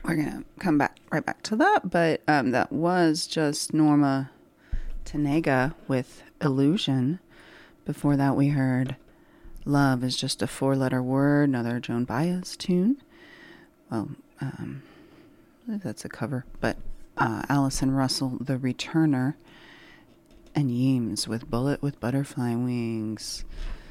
we're going to come back right back to that. But that was just Norma Tanega with Illusion. Before that, we heard Love is Just a Four-Letter Word, another Joan Baez tune. Well, I believe that's a cover. But Allison Russell, The Returner, and Yeems with Bullet with Butterfly Wings.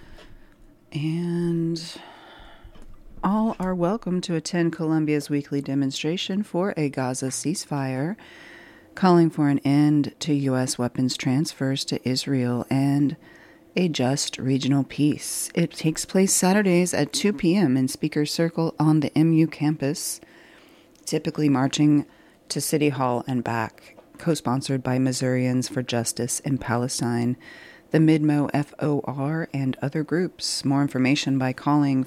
And all are welcome to attend Colombia's weekly demonstration for a Gaza ceasefire, calling for an end to U.S. weapons transfers to Israel and a just regional peace. It takes place Saturdays at 2 p.m. in Speaker Circle on the MU campus, typically marching to City Hall and back, co-sponsored by Missourians for Justice in Palestine, the Midmo FOR, and other groups. More information by calling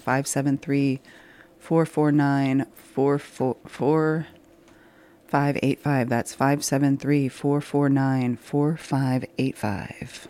573-449-4585. That's 573-449-4585.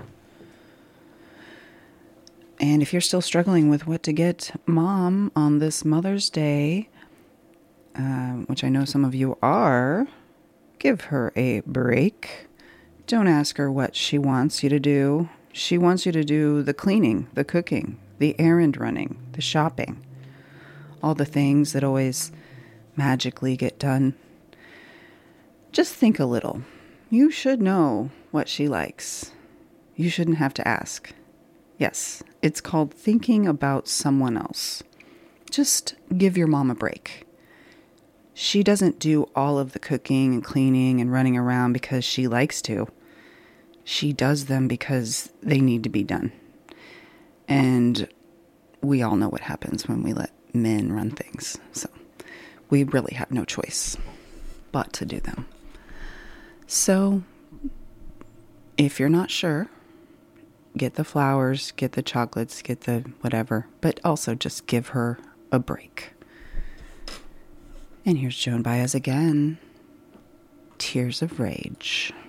And if you're still struggling with what to get Mom on this Mother's Day, which I know some of you are, give her a break. Don't ask her what she wants you to do. She wants you to do the cleaning, the cooking, the errand running, the shopping, all the things that always magically get done. Just think a little. You should know what she likes. You shouldn't have to ask. Yes, it's called thinking about someone else. Just give your mom a break. She doesn't do all of the cooking and cleaning and running around because she likes to. She does them because they need to be done. And we all know what happens when we let men run things. So we really have no choice but to do them. So if you're not sure, get the flowers, get the chocolates, get the whatever, but also just give her a break. And here's Joan Baez again. Tears of Rage.